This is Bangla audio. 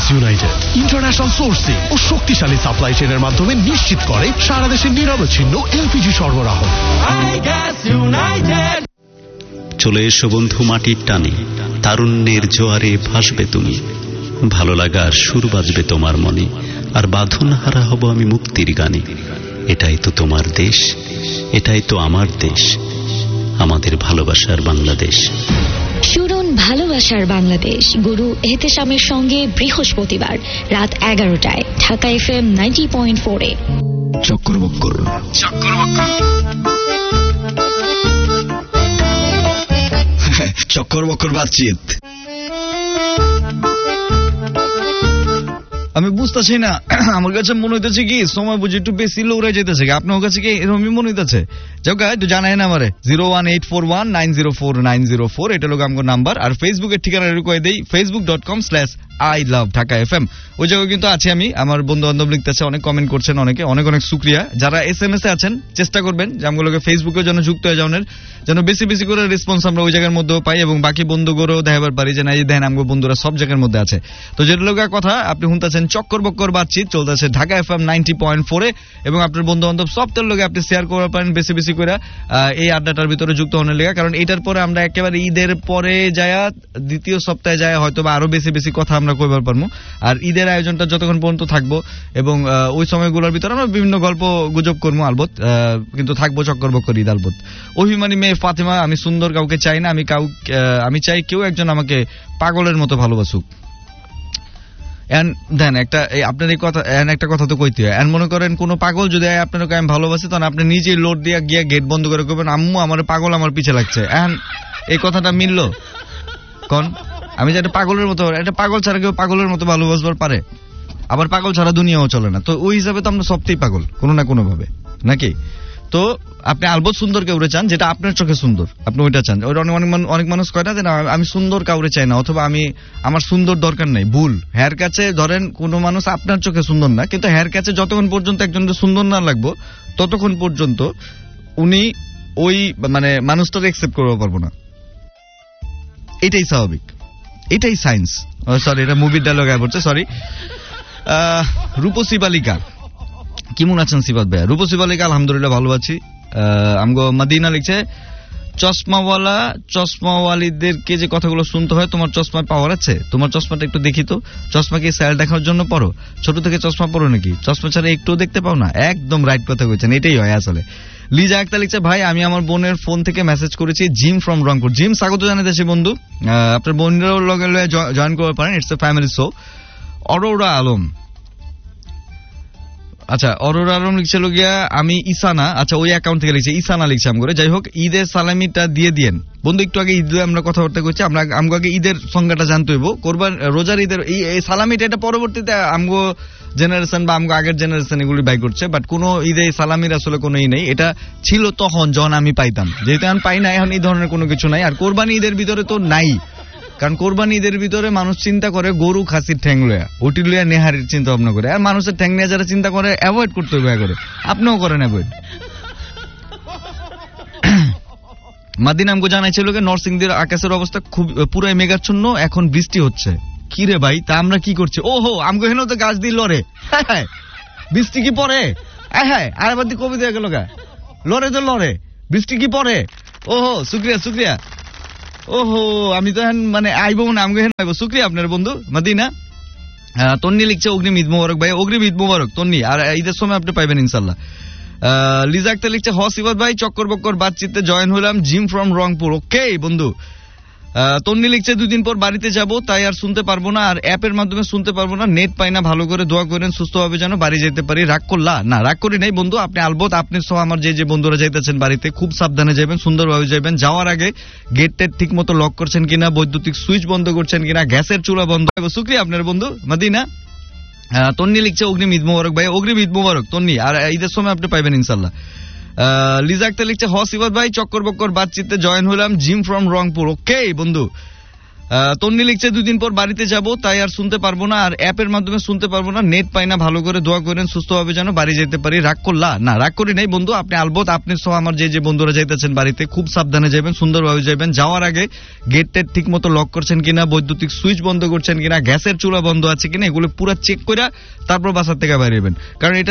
গ্যাস ইউনাইটেড ইন্টারন্যাশনাল সোর্সিং ও শক্তিশালী সাপ্লাই চেইনের মাধ্যমে নিশ্চিত করে সারা দেশে নিরবচ্ছিন্ন এলপিজি সরবরাহ। চলে এসো বন্ধু মাটির টানে, তারুণ্যের জোয়ারে ভাসবে তুমি, ভালো লাগার সুর বাজবে তোমার মনে, আর বাঁধন হারা হব আমি মুক্তির গানে। এটাই তো তোমার দেশ, এটাই তো আমার দেশ, আমাদের ভালোবাসার বাংলাদেশ। শুনুন ভালোবাসার বাংলাদেশ গুরু এহতেশামের সঙ্গে বৃহস্পতিবার রাত 11টায় ঢাকা FM 90.4-এ। চক্কর বক্কর বাতচিত। আমি বুঝতেছি না, আমার কাছে মনে হইতেছে কি সময় বুঝে একটু বেশি লোক রয়ে যেতেছে। আপনার কাছে কি এরকমই মনে হইতেছে? যাও একটু জানাই না আমারে 01841904904 এটা লোক আমার নাম্বার। আর ফেসবুকের ঠিকানা রেখে দেই facebook.com/ILoveDhakaFM। ওই জায়গায় কিন্তু আছি আমি। আমার বন্ধু বান্ধব লিখতেছে, অনেক কমেন্ট করছেন, অনেকে অনেক অনেক শুক্রিয়া। যারা SMS এ আছেন চেষ্টা করবেন যে আমগুলোকে ফেসবুকের জন্য যুক্ত হয়ে যাওয়ার, যেন বেশি বেশি করে রেসপন্স আমরা ওই জায়গার মধ্যেও পাই এবং বাকি বন্ধুগুলো দেখাবার পারি যে না এই দেখেন আমগো বন্ধুরা সব জায়গার মধ্যে আছে। তো যেটা লোকের কথা আপনি শুনতেছেন চক্কর বক্কর বাতচিত চলতেছে ঢাকা FM 90.4-এ এবং আপনার বন্ধু বান্ধব সবটার লোকে আপনি শেয়ার করতে পারেন বেশি বেশি করে এই আড্ডাটার ভিতরে যুক্ত হওয়ার লেগে। কারণ এটার পরে আমরা একেবারে ঈদের পরে যায় দ্বিতীয় সপ্তাহে যায় হয়তো বা আরো বেশি বেশি কথা আমরা কইবার পারবো। আর ঈদের আয়োজনটা যতক্ষণ পর্যন্ত থাকবো এবং ওই সময়গুলোর ভিতরে আমরা বিভিন্ন গল্প গুজব করবো আলবত, কিন্তু থাকবো চক্কর বক্কর ঈদ আলবত। অভিমানী মেয়ে ফাতেমা, আমি সুন্দর কাউকে চাই না, আমি চাই কেউ একজন আমাকে পাগলের মতো ভালোবাসুক। দেন আপনার এই কথা একটা কথা তো কইতে হয়। মনে করেন কোন পাগল যদি আপনাকে আমি ভালোবাসি তখন আপনি নিজেই লোড দিয়ে গিয়ে গেট বন্ধ করে করবেন আম্মু আমার পাগল আমার পিছে লাগছে। এই কথাটা মিললো কোন? আমি যে একটা পাগলের মতো, একটা পাগল ছাড়া কেউ পাগলের মতো ভালোবাসবার পারে? আবার পাগল ছাড়া দুনিয়াও চলে না। তো ওই হিসাবে তো আমরা সবটাই পাগল কোনো না কোনো ভাবে, নাকি? তো আপনি আলবত সুন্দর কাউরে চান যেটা আপনার চোখে সুন্দর, আপনি ওইটা চান। অনেক মানুষ কয় না যে না আমি সুন্দর কাউরে চাই না, অথবা আমার সুন্দর দরকার নাই। ভুল। হেয়ার কাছে ধরেন কোনো মানুষ আপনার চোখে সুন্দর না, কিন্তু হেয়ার কাছে যতক্ষণ পর্যন্ত একজনের সুন্দর না লাগবো ততক্ষণ পর্যন্ত উনি ওই মানুষটাকে একসেপ্ট করতে পারবো না। এটাই স্বাভাবিক, এটাই সায়েন্স। সরি, এটা মুভির ডায়লগ আয় পড়ছে, সরি। রূপসী বালিকা কেমন আছেন সিফাত ভাইয়া? রূপসী বালিকা আলহামদুলিল্লাহ ভালো আছি। আমগো মদিনা লিখছে চশমাওয়ালিদেরকে যে কথাগুলো শুনতে হয়, তোমার চশমায় পাওয়ার আছে? তোমার চশমাটা একটু দেখি তো। চশমা কি স্যার দেখার জন্য পড়ো? ছোট থেকে চশমা পড়ো নাকি? চশমা ছাড়া একটু দেখতে পাও না? একদম রাইট কথা বলছেন, এটাই হয় আসলে। লিজা আক্তার লিখছে ভাই আমি আমার বোনের ফোন থেকে মেসেজ করেছি, জিম ফ্রম রংপুর। জিম স্বাগত জানাতেছি বন্ধু, আপনার বোনেরও লগে জয়েন করতে পারেন, it's a family show. Arora Alam, আচ্ছা অরোরা আলম লিখছিল গিয়া আমি ইসানা, আচ্ছা ওই অ্যাকাউন্ট থেকে লিখছে ইসানা লিখছে আম করে। যাই হোক, ঈদের সালামিটা দিয়ে দিয়েন বন্ধু। একটু আগে ঈদ আমরা কথাবার্তা করছি, আমগো আগে ঈদের সংজ্ঞাটা জানতে হইব। কোরবান রোজার ঈদের এই সালামিটা এটা পরবর্তীতে আমগো জেনারেশন বা আমগো আগের জেনারেশন এগুলি বাই করছে, বাট কোনো ঈদে সালামির আসলে কোনো ই নেই। এটা ছিল তখন যখন আমি পাইতাম, যেহেতু আমি পাই না এখন এই ধরনের কোনো কিছু নাই। আর কোরবানি ঈদের ভিতরে তো নাই, কারণ কোরবানি ঈদের ভিতরে মানুষ চিন্তা করে গরু খাসির ঠ্যাং লয়া, ওটি লইয়া নেহারির চিন্তা ভাবনা করে। আর মানুষের ঠ্যাং নিয়ে যারা চিন্তা করে অ্যাভয়েড করতে হবে করে, আপনিও করেন অ্যাভয়েড। মাদিনা আমগো জানাইছিল নরসিংদীর আকাশের অবস্থা খুব পুরাই মেঘাচ্ছন্ন, এখন বৃষ্টি হচ্ছে। কি রে ভাই, তা আমরা কি করছি? ওহো আমগো হেন তো গাছ দিয়ে লড়ে, বৃষ্টি কি পরে? হ্যাঁ আরেবার দিয়ে কবি দিয়ে গেল গা, লড়ে তো লড়ে, বৃষ্টি কি পরে? ওহো শুক্রিয়া। ওহো আমি তো আইবো না, আমগো হেন আইবো। শুক্রিয়া আপনার বন্ধু মাদিনা। তন্নি লিখছে অগ্রিম ঈদ মুবারক ভাই। অগ্রিম ঈদ মুবারক তন্নি, আর ঈদের সময় আপনি পাইবেন ইনশাল্লাহ। লিজা আক্তার লিখছে সিফাত ভাই চক্কর বক্কর বাতচিতে জয়েন হলাম, জিম ফ্রম রংপুর। ওকে বন্ধু। তন্নি লিখছে 2 দিন পর বাড়িতে যাব, তাই আর শুনতে পারবো না, আর অ্যাপের মাধ্যমে শুনতে পারবো না, নেট পাই না। ভালো করে দোয়া করেন সুস্থভাবে যেন বাড়ি যেতে পারি। রাগ করলা? না রাগ করি নাই বন্ধু, আপনি আলবত আপনি সহ আমার যে বন্ধুরা যাইতেছেন বাড়িতে খুব সাবধানে যাবেন, সুন্দরভাবে যাবেন। যাওয়ার আগে গেটটা ঠিক মতো লক করছেন কিনা, বৈদ্যুতিক সুইচ বন্ধ করছেন কিনা, গ্যাসের চুলা বন্ধ। শুক্রিয়া আপনার বন্ধু মাদিনা। তন্নি লিখছে অগ্রিম ঈদ মুবারক ভাই। অগ্রিম ঈদ মুবারক তন্নি, আর ঈদের সময় আপনি পাইবেন ইনশাল্লাহ। লিজা আক্তার লিখছে সিফাত ভাই চক্কর বক্কর বাতচিতে জয়েন হলাম, জিম ফ্রম রংপুর। ওকে বন্ধু। তন্নি লিখছে 2 দিন পর বাড়িতে যাব, তাই আর শুনতে পারবো না, আর অ্যাপের মাধ্যমে শুনতে পারবো না, নেট পাই না, ভালো করে দোয়া করেন সুস্থভাবে যেন বাড়ি যেতে পারি। রাগ করলা? না, রাগ করি নাই বন্ধু, আপনি আলবত আপনি সহ আমার যে বন্ধুরা যাইতেছেন বাড়িতে খুব সাবধানে যাবেন, সুন্দরভাবে যাবেন। যাওয়ার আগে গেট টেট ঠিক মতো লক করছেন কিনা, বৈদ্যুতিক সুইচ বন্ধ করছেন কিনা, গ্যাসের চুলা বন্ধ আছে কিনা, এগুলো পুরো চেক করে তারপর বাসার থেকে বাইরে যাবেন, কারণ এটা